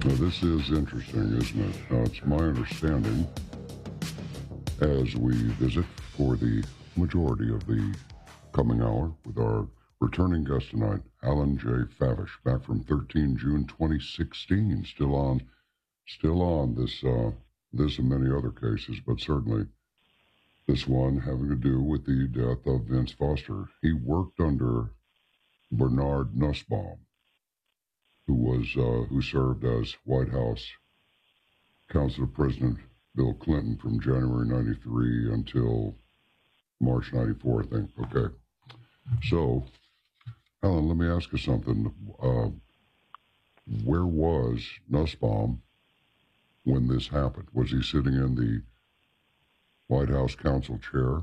Now, this is interesting, isn't it? It's my understanding, as we visit for the majority of the coming hour with our returning guest tonight, Alan J. Favish, back from 13 June 2016, still on this and many other cases, but certainly this one having to do with the death of Vince Foster. He worked under Bernard Nussbaum, who served as White House counsel to President Bill Clinton from January 93 until March 94, I think. Okay. So, Alan, let me ask you something. Where was Nussbaum when this happened? Was he sitting in the White House counsel chair?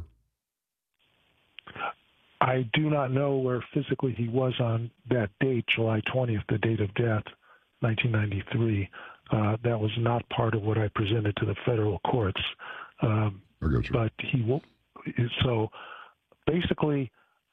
I do not know where physically he was on that date, July 20th, the date of death, 1993. That was not part of what I presented to the federal courts. I got you. But so basically,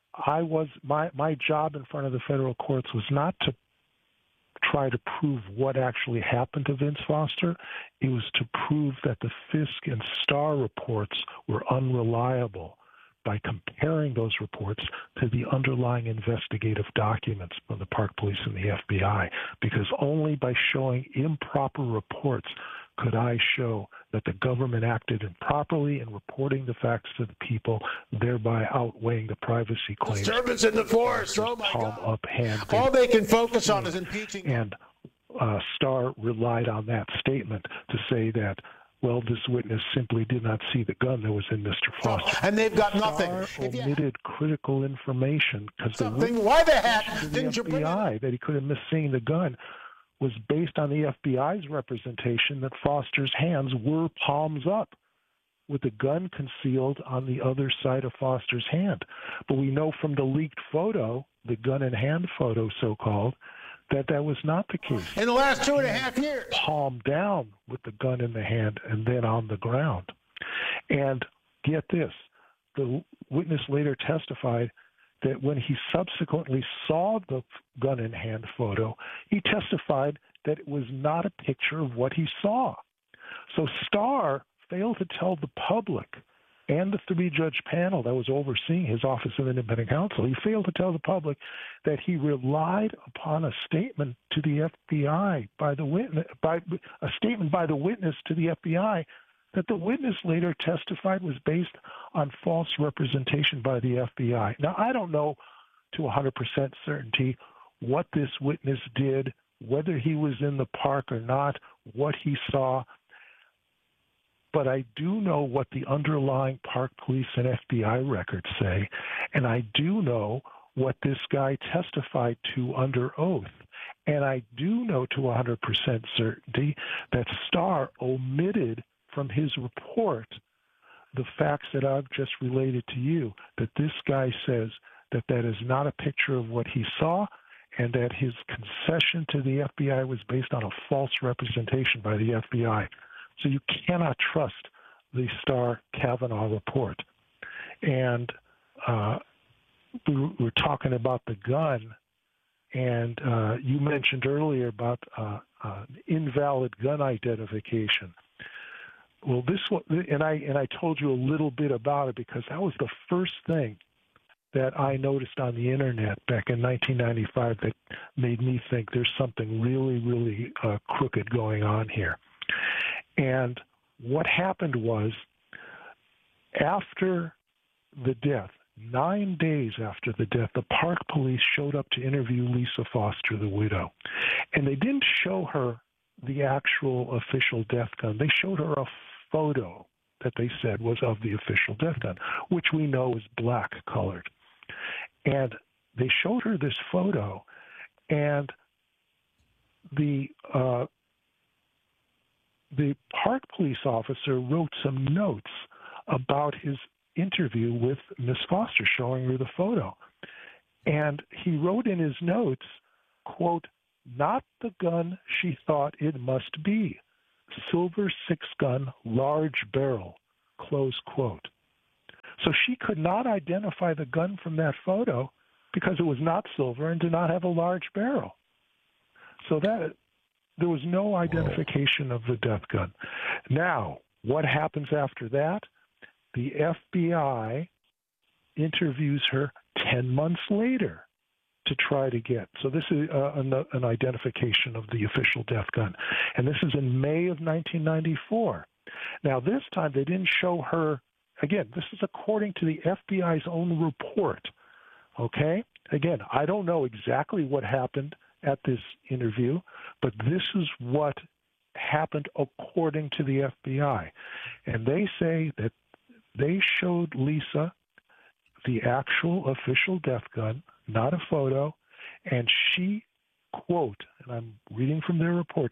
my job in front of the federal courts was not to try to prove what actually happened to Vince Foster. It was to prove that the Fisk and Starr reports were unreliable by comparing those reports to the underlying investigative documents from the Park Police and the FBI, because only by showing improper reports could I show that the government acted improperly in reporting the facts to the people, thereby outweighing the privacy claims. Disturbance in the forest. Oh, my palm God. up, hand. All they can focus on is impeaching. And Starr relied on that statement to say that, well, this witness simply did not see the gun that was in Mr. Foster. And they've got nothing. Starr omitted critical information because the why the heck didn't you bring FBI that he could have missed seeing the gun was based on the FBI's representation that Foster's hands were palms up, with the gun concealed on the other side of Foster's hand. But we know from the leaked photo, the gun in hand photo, so-called, that was not the case. In the last 2.5 years. Palm down with the gun in the hand and then on the ground. And get this, the witness later testified that when he subsequently saw the gun in hand photo, he testified that it was not a picture of what he saw. So Starr failed to tell the public and the three-judge panel that was overseeing his Office of Independent Counsel, he failed to tell the public that he relied upon a statement to the FBI by the witness, by a statement by the witness to the FBI that the witness later testified was based on false representation by the FBI. Now, I don't know to 100% certainty what this witness did, whether he was in the park or not, what he saw, but I do know what the underlying Park Police and FBI records say, and I do know what this guy testified to under oath. And I do know to 100% certainty that Starr omitted from his report the facts that I've just related to you, that this guy says that that is not a picture of what he saw, and that his concession to the FBI was based on a false representation by the FBI. So you cannot trust the Starr-Kavanaugh report. And we were talking about the gun, and you mentioned earlier about invalid gun identification. Well, this one, and I told you a little bit about it because that was the first thing that I noticed on the internet back in 1995 that made me think there's something really, really crooked going on here. And what happened was, after the death, 9 days after the death, the Park Police showed up to interview Lisa Foster, the widow. And they didn't show her the actual official death gun. They showed her a photo that they said was of the official death gun, which we know is black colored. And they showed her this photo, and the Park Police officer wrote some notes about his interview with Miss Foster, showing her the photo. And he wrote in his notes, quote, "Not the gun she thought it must be. Silver 6-gun, large barrel," close quote. So she could not identify the gun from that photo because it was not silver and did not have a large barrel. So There was no identification of the death gun. Now, what happens after that? The FBI interviews her 10 months later to try to get. So this is an identification of the official death gun. And this is in May of 1994. Now, this time they didn't show her. Again, this is according to the FBI's own report. Okay? Again, I don't know exactly what happened at this interview, but this is what happened according to the FBI. And they say that they showed Lisa the actual official death gun, not a photo, and she, quote, and I'm reading from their report,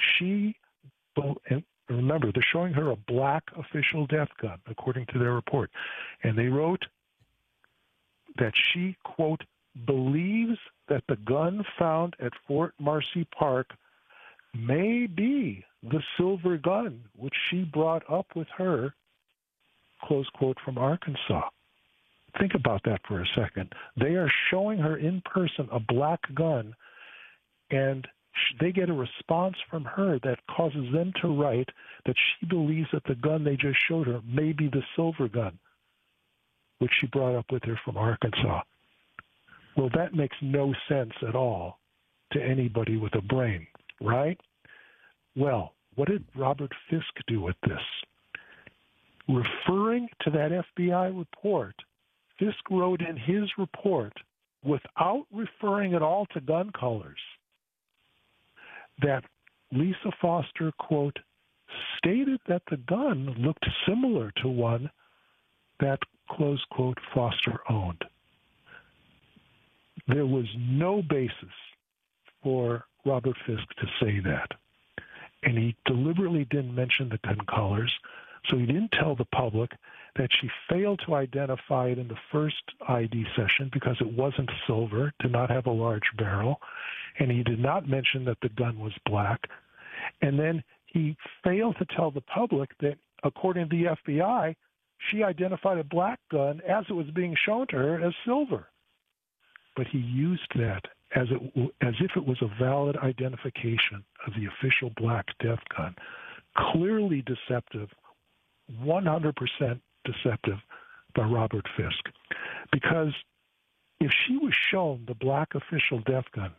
and remember, they're showing her a black official death gun, according to their report. And they wrote that she, quote, believes that the gun found at Fort Marcy Park may be the silver gun which she brought up with her, close quote, from Arkansas. Think about that for a second. They are showing her in person a black gun, and they get a response from her that causes them to write that she believes that the gun they just showed her may be the silver gun, which she brought up with her from Arkansas. Well, that makes no sense at all to anybody with a brain, right? Well, what did Robert Fisk do with this? Referring to that FBI report, Fisk wrote in his report, without referring at all to gun colors, that Lisa Foster, quote, stated that the gun looked similar to one that, close quote, Foster owned. There was no basis for Robert Fisk to say that. And he deliberately didn't mention the gun colors, so he didn't tell the public that she failed to identify it in the first ID session because it wasn't silver, did not have a large barrel, and he did not mention that the gun was black. And then he failed to tell the public that, according to the FBI, she identified a black gun as it was being shown to her as silver. But he used that as if it was a valid identification of the official black death gun. Clearly deceptive, 100% deceptive by Robert Fisk. Because if she was shown the black official death gun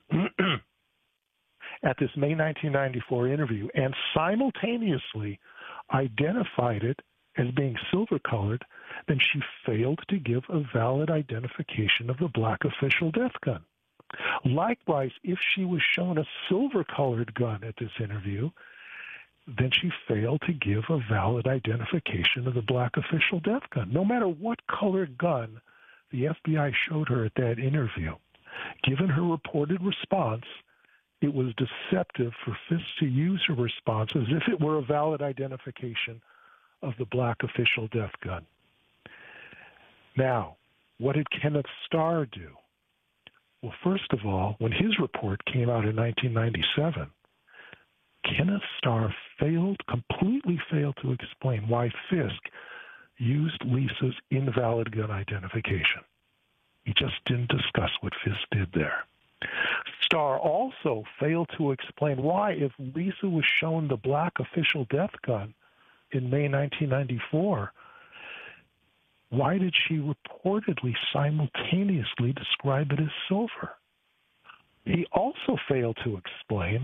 at this May 1994 interview and simultaneously identified it as being silver-colored, then she failed to give a valid identification of the black official death gun. Likewise, if she was shown a silver-colored gun at this interview, then she failed to give a valid identification of the black official death gun. No matter what colored gun the FBI showed her at that interview, given her reported response, it was deceptive for Fisk to use her response as if it were a valid identification of the black official death gun. Now, what did Kenneth Starr do? Well, first of all, when his report came out in 1997, Kenneth Starr completely failed to explain why Fisk used Lisa's invalid gun identification. He just didn't discuss what Fisk did there. Starr also failed to explain why, if Lisa was shown the black official death gun in May 1994, why did she reportedly simultaneously describe it as silver? He also failed to explain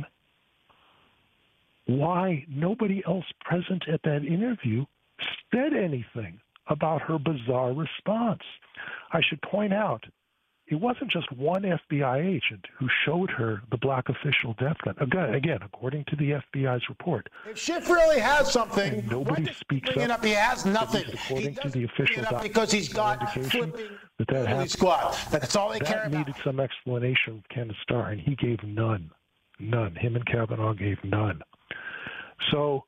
why nobody else present at that interview said anything about her bizarre response. I should point out, it wasn't just one FBI agent who showed her the black official death gun. Again, according to the FBI's report. If Schiff really has something, nobody speaks up. He has nothing. According to the official because he's got flipping that squad. That's all they care that about. Needed some explanation from Kenneth Starr, and he gave none. None. Him and Kavanaugh gave none. So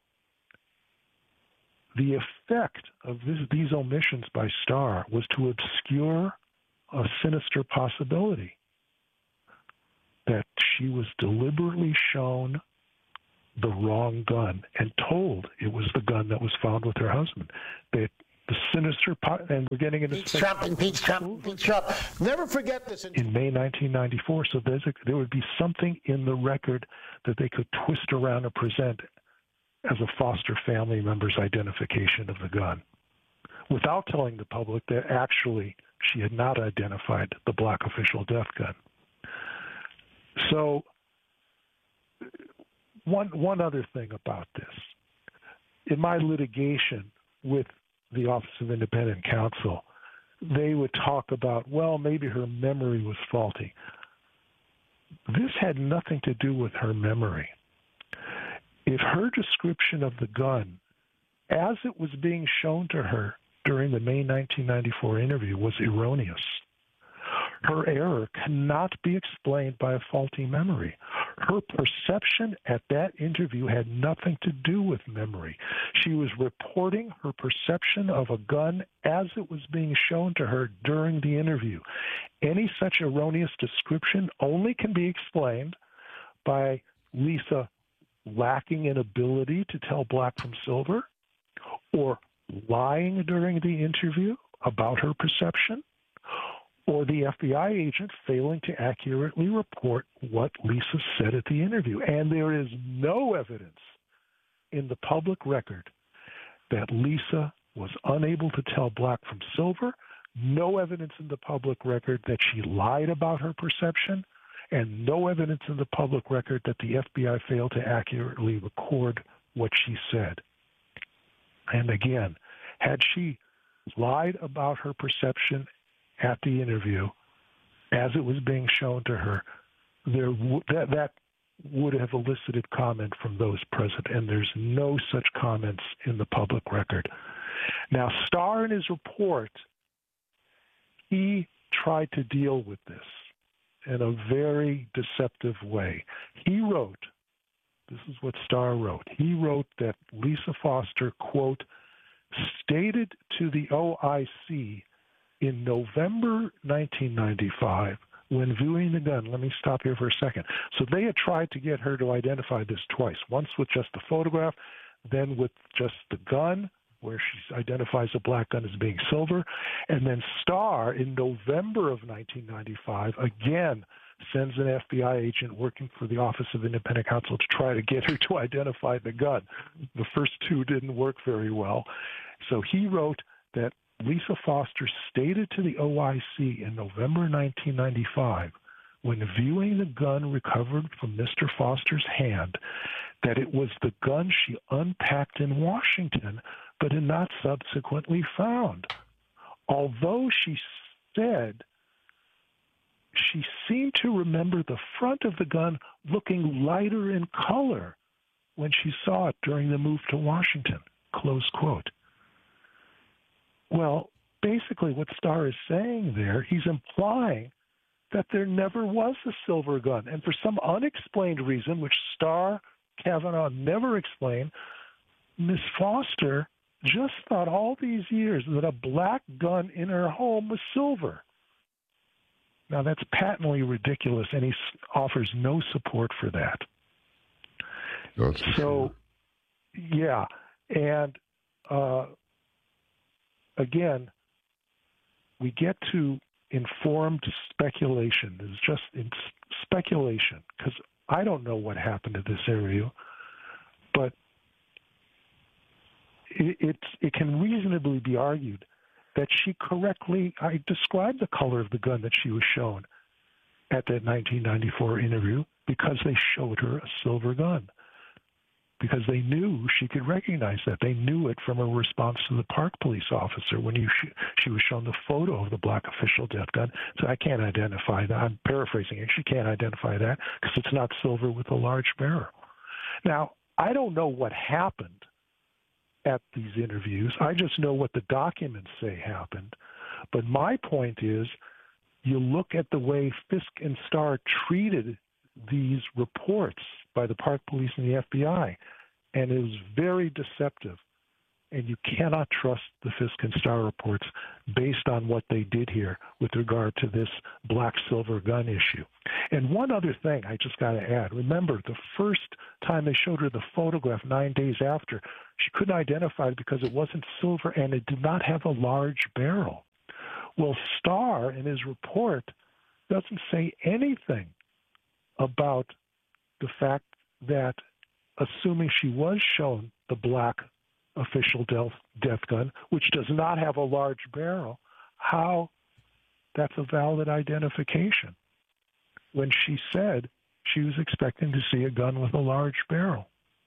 the effect of these omissions by Starr was to obscure a sinister possibility that she was deliberately shown the wrong gun and told it was the gun that was found with her husband. That the sinister and we're getting into Impeach Trump, impeach Trump, impeach Trump. Never forget this. In May 1994, so there would be something in the record that they could twist around and present as a Foster family member's identification of the gun, without telling the public that actually she had not identified the black official death gun. So one other thing about this. In my litigation with the Office of Independent Counsel, they would talk about, well, maybe her memory was faulty. This had nothing to do with her memory. If her description of the gun, as it was being shown to her during the May 1994 interview, was erroneous, her error cannot be explained by a faulty memory. Her perception at that interview had nothing to do with memory. She was reporting her perception of a gun as it was being shown to her during the interview. Any such erroneous description only can be explained by Lisa lacking an ability to tell black from silver, or lying during the interview about her perception, or the FBI agent failing to accurately report what Lisa said at the interview. And there is no evidence in the public record that Lisa was unable to tell black from silver, no evidence in the public record that she lied about her perception, and no evidence in the public record that the FBI failed to accurately record what she said. And again, had she lied about her perception at the interview, as it was being shown to her, that would have elicited comment from those present, and there's no such comments in the public record. Now, Starr, in his report, he tried to deal with this in a very deceptive way. He wrote, this is what Starr wrote, he wrote that Lisa Foster, quote, stated to the OIC in November 1995, when viewing the gun, let me stop here for a second. So they had tried to get her to identify this twice, once with just the photograph, then with just the gun, where she identifies a black gun as being silver. And then Starr, in November of 1995, again sends an FBI agent working for the Office of Independent Counsel to try to get her to identify the gun. The first two didn't work very well. So he wrote that Lisa Foster stated to the OIC in November 1995, when viewing the gun recovered from Mr. Foster's hand, that it was the gun she unpacked in Washington but had not subsequently found. Although she said she seemed to remember the front of the gun looking lighter in color when she saw it during the move to Washington, close quote. Well, basically what Starr is saying there, he's implying that there never was a silver gun. And for some unexplained reason, which Starr, Kavanaugh never explained, Miss Foster just thought all these years that a black gun in her home was silver. Now, that's patently ridiculous, and he offers no support for that. That's so, yeah. And again, we get to informed speculation. It's just speculation, because I don't know what happened to this area, but it can reasonably be argued that she correctly described the color of the gun that she was shown at that 1994 interview, because they showed her a silver gun, because they knew she could recognize that. They knew it from her response to the park police officer when she was shown the photo of the black official death gun. So I can't identify that. I'm paraphrasing it. She can't identify that because it's not silver with a large barrel. Now, I don't know what happened at these interviews. I just know what the documents say happened. But my point is, you look at the way Fisk and Starr treated these reports by the park police and the FBI, and it was very deceptive. and you cannot trust the Fisk and Starr reports based on what they did here with regard to this black-silver gun issue. And one other thing I just got to add. Remember, the first time they showed her the photograph 9 days after, she couldn't identify it because it wasn't silver and it did not have a large barrel. Well, Starr, in his report, doesn't say anything about the fact that, assuming she was shown the black official death gun, which does not have a large barrel, how that's a valid identification when she said she was expecting to see a gun with a large barrel.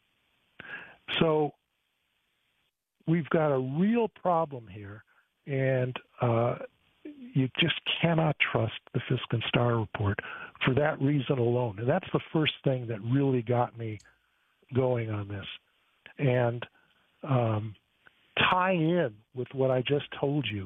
So we've got a real problem here, and you just cannot trust the Fisk and Starr report for that reason alone. And that's the first thing that really got me going on this. And tying in with what I just told you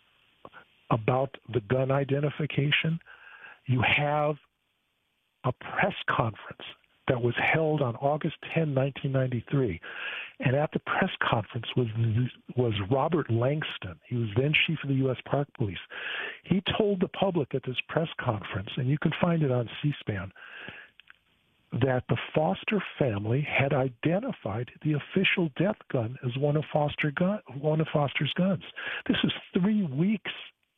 about the gun identification, you have a press conference that was held on August 10, 1993. And at the press conference was Robert Langston. He was then chief of the U.S. Park Police. He told the public at this press conference, and you can find it on C-SPAN, that the Foster family had identified the official death gun as one of Foster's guns. This is 3 weeks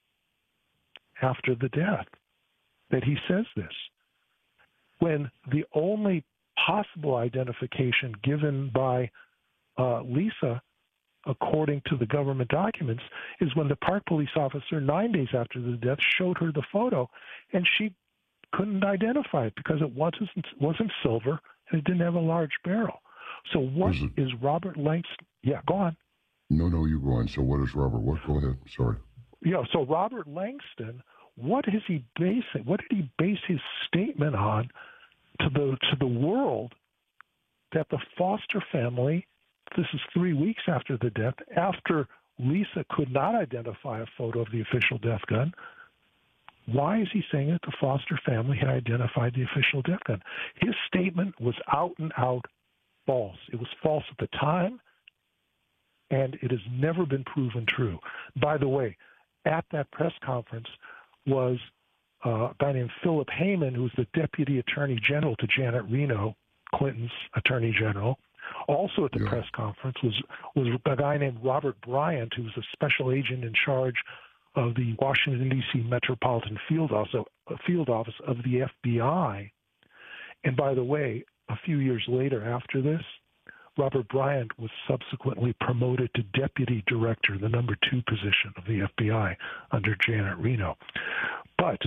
after the death that he says this, when the only possible identification given by Lisa, according to the government documents, is when the park police officer 9 days after the death showed her the photo, and she couldn't identify it because it wasn't silver and it didn't have a large barrel. So what is Robert Langston? Yeah, go on. No, you go on. So what is Robert? What? Go ahead. Sorry. Yeah. So Robert Langston, what did he base his statement on to the world that the Foster family? This is 3 weeks after the death, after Lisa could not identify a photo of the official death gun. Why is he saying that the Foster family had identified the official death gun? His statement was out and out false. It was false at the time, and it has never been proven true. By the way, at that press conference was a guy named Philip Heyman, who was the Deputy Attorney General to Janet Reno, Clinton's Attorney General. Also at the press conference was a guy named Robert Bryant, who was a special agent in charge of the Washington, D.C. Metropolitan Field Office of the FBI. And by the way, a few years later after this, Robert Bryant was subsequently promoted to Deputy Director, the number 2 position of the FBI under Janet Reno. But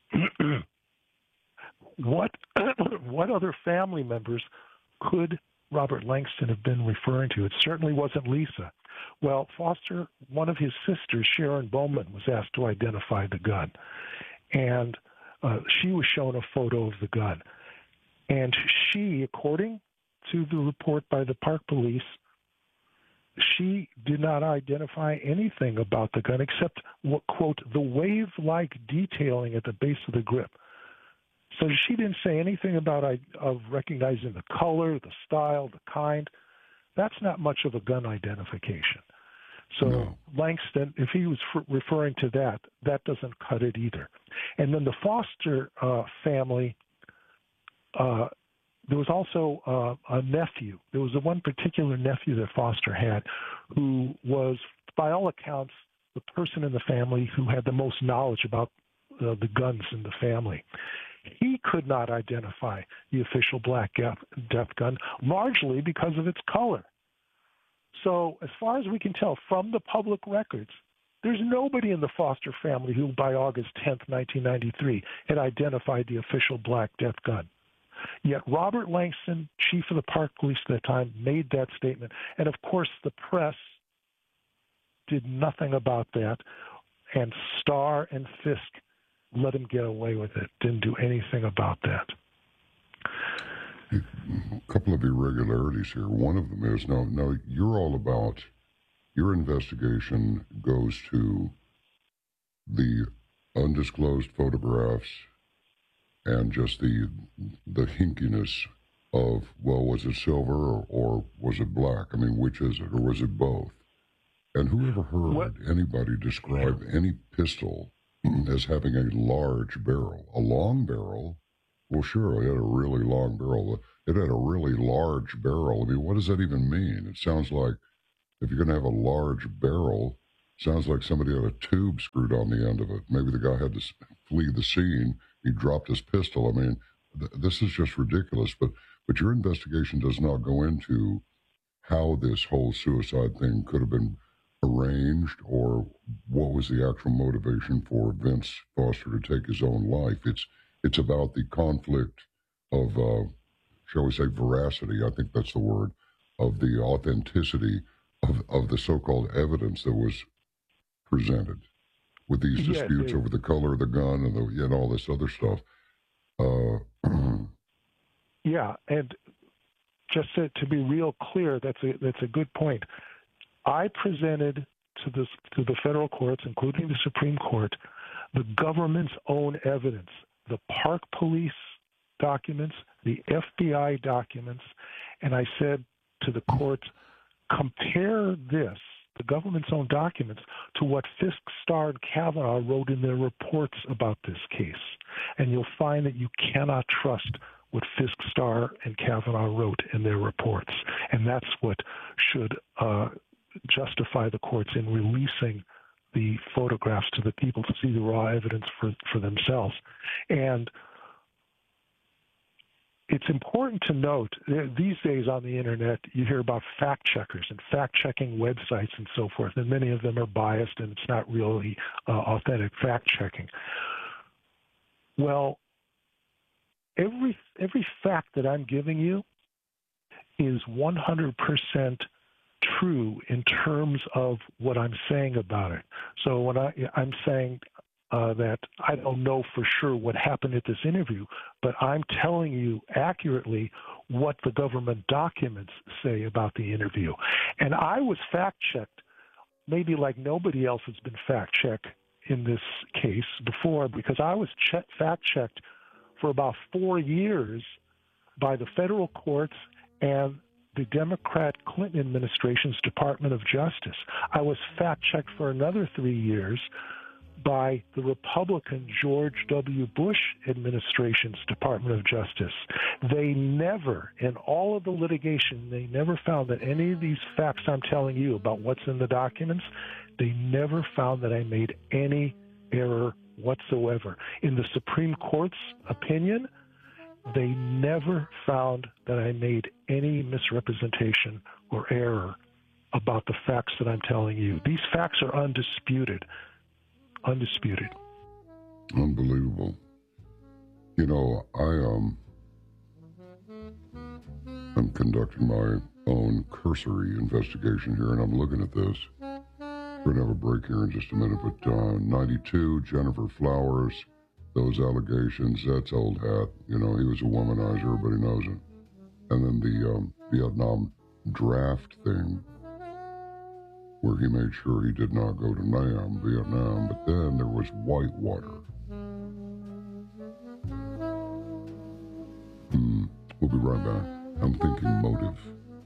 what other family members could Robert Langston have been referring to? It certainly wasn't Lisa. Well, Foster, one of his sisters, Sharon Bowman, was asked to identify the gun. And she was shown a photo of the gun. And she, according to the report by the park police, she did not identify anything about the gun except, what, quote, the wave-like detailing at the base of the grip. So she didn't say anything about of recognizing the color, the style, the kind. That's not much of a gun identification. So Langston, if he was referring to that, that doesn't cut it either. And then the Foster family, there was also a nephew. There was one particular nephew that Foster had who was, by all accounts, the person in the family who had the most knowledge about the guns in the family. He could not identify the official black death gun, largely because of its color. So as far as we can tell from the public records, there's nobody in the Foster family who, by August 10th, 1993, had identified the official black death gun. Yet Robert Langston, chief of the park police at that time, made that statement. And, of course, the press did nothing about that. And Starr and Fisk let him get away with it, didn't do anything about that. A couple of irregularities here. One of them is, now you're all about, your investigation goes to the undisclosed photographs and just the hinkiness of, well, was it silver or was it black? I mean, which is it, or was it both? And who ever heard anybody describe any pistol as having a large barrel? A long barrel? Well, sure, it had a really long barrel. It had a really large barrel. I mean, what does that even mean? It sounds like if you're going to have a large barrel, sounds like somebody had a tube screwed on the end of it. Maybe the guy had to flee the scene. He dropped his pistol. I mean, this is just ridiculous. But your investigation does not go into how this whole suicide thing could have been arranged or what was the actual motivation for Vince Foster to take his own life. It's about the conflict of, shall we say, veracity, I think that's the word, of the authenticity of the so-called evidence that was presented with these disputes over the color of the gun and all this other stuff. Yeah, and just to be real clear, that's a good point. I presented to the federal courts, including the Supreme Court, the government's own evidence, the Park Police documents, the FBI documents, and I said to the courts, compare this, the government's own documents, to what Fisk, Starr, and Kavanaugh wrote in their reports about this case. And you'll find that you cannot trust what Fisk, Starr, and Kavanaugh wrote in their reports. And that's what should justify the courts in releasing the photographs to the people to see the raw evidence for themselves. And it's important to note, these days on the internet, you hear about fact checkers and fact-checking websites and so forth, and many of them are biased and it's not really authentic fact-checking. Well, every fact that I'm giving you is 100% true in terms of what I'm saying about it. So when I'm saying that I don't know for sure what happened at this interview, but I'm telling you accurately what the government documents say about the interview. And I was fact-checked, maybe like nobody else has been fact-checked in this case before, because I was fact-checked for about 4 years by the federal courts and the Democrat Clinton administration's Department of Justice. I was fact-checked for another 3 years by the Republican George W. Bush administration's Department of Justice. They never, in all of the litigation, they never found that any of these facts I'm telling you about what's in the documents, they never found that I made any error whatsoever. In the Supreme Court's opinion, they never found that I made any misrepresentation or error about the facts that I'm telling you. These facts are undisputed. Undisputed. Unbelievable. You know, I'm conducting my own cursory investigation here, and I'm looking at this. We're going to have a break here in just a minute, but 92, Jennifer Flowers, those allegations, that's old hat. You know, he was a womanizer, everybody knows it. And then the Vietnam draft thing, where he made sure he did not go to Vietnam, but then there was Whitewater. We'll be right back. I'm thinking motive.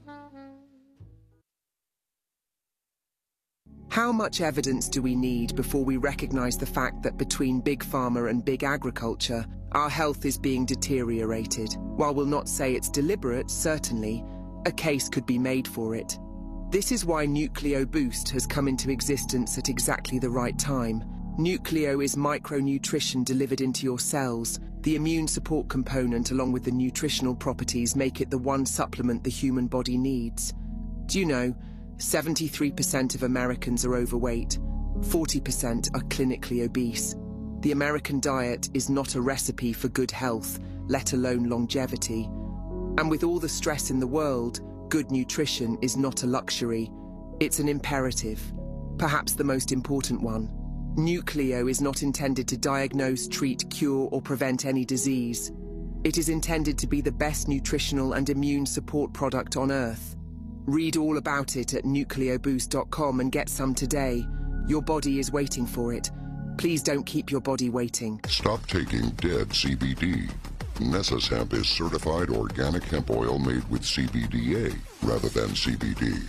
How much evidence do we need before we recognize the fact that between Big Pharma and Big Agriculture, our health is being deteriorated? While we'll not say it's deliberate, certainly, a case could be made for it. This is why Nucleo Boost has come into existence at exactly the right time. Nucleo is micronutrition delivered into your cells. The immune support component along with the nutritional properties make it the one supplement the human body needs. Do you know, 73% of Americans are overweight, 40% are clinically obese. The American diet is not a recipe for good health, let alone longevity. And with all the stress in the world, good nutrition is not a luxury, it's an imperative, perhaps the most important one. Nucleo is not intended to diagnose, treat, cure, or prevent any disease. It is intended to be the best nutritional and immune support product on Earth. Read all about it at nucleoboost.com and get some today. Your body is waiting for it. Please don't keep your body waiting. Stop taking dead CBD. Nessus Hemp is certified organic hemp oil made with CBDA rather than CBD.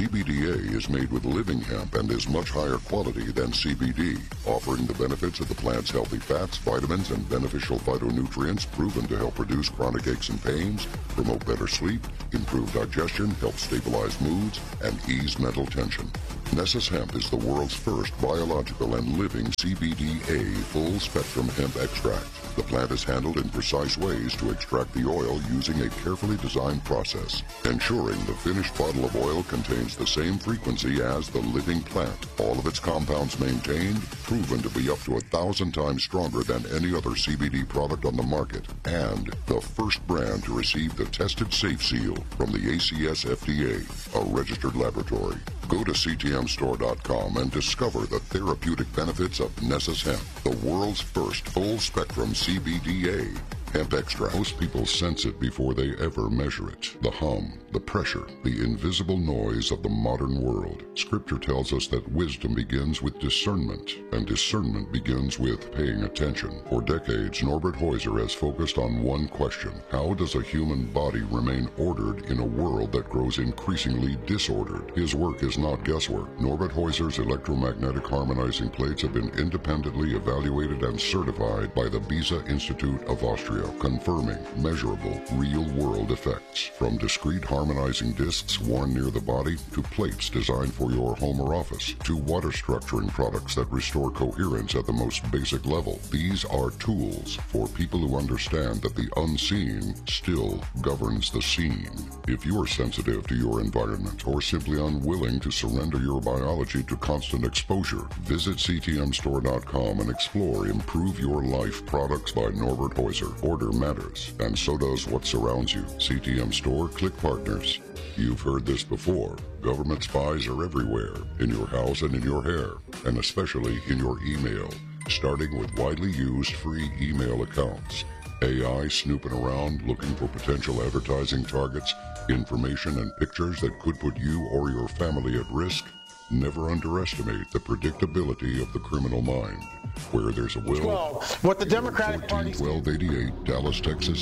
CBDA is made with living hemp and is much higher quality than CBD, offering the benefits of the plant's healthy fats, vitamins, and beneficial phytonutrients proven to help reduce chronic aches and pains, promote better sleep, improve digestion, help stabilize moods, and ease mental tension. Nessus Hemp is the world's first biological and living CBDA full-spectrum hemp extract. The plant is handled in precise ways to extract the oil using a carefully designed process, ensuring the finished bottle of oil contains the same frequency as the living plant. All of its compounds maintained, proven to be up to 1,000 times stronger than any other CBD product on the market, and the first brand to receive the Tested Safe Seal from the ACS FDA, a registered laboratory. Go to ctmstore.com and discover the therapeutic benefits of Nessus Hemp, the world's first full-spectrum CBDA hemp extract. Most people sense it before they ever measure it. The hum, the pressure, the invisible noise of the modern world. Scripture tells us that wisdom begins with discernment, and discernment begins with paying attention. For decades, Norbert Heuser has focused on one question: how does a human body remain ordered in a world that grows increasingly disordered? His work is not guesswork. Norbert Heuser's electromagnetic harmonizing plates have been independently evaluated and certified by the Beza Institute of Austria, confirming measurable, real-world effects. From discrete harmonizing discs worn near the body, to plates designed for your home or office, to water structuring products that restore coherence at the most basic level. These are tools for people who understand that the unseen still governs the seen. If you are sensitive to your environment or simply unwilling to surrender your biology to constant exposure, visit ctmstore.com and explore Improve Your Life products by Norbert Heuser. Order matters, and so does what surrounds you. CTM Store, click partners. You've heard this before. Government spies are everywhere, in your house and in your hair, and especially in your email, starting with widely used free email accounts. AI snooping around looking for potential advertising targets, information and pictures that could put you or your family at risk. Never underestimate the predictability of the criminal mind. Where there's a will, 12. What the Democratic Party... 1288, Dallas, Texas,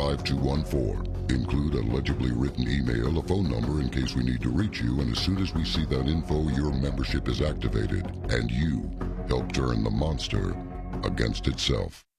75214. Include a legibly written email, a phone number in case we need to reach you, and as soon as we see that info, your membership is activated, and you help turn the monster against itself.